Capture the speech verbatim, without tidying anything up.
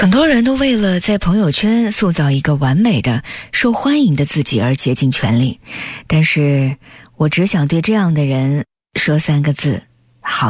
很多人都为了在朋友圈塑造一个完美的、受欢迎的自己而竭尽全力，但是我只想对这样的人说三个字：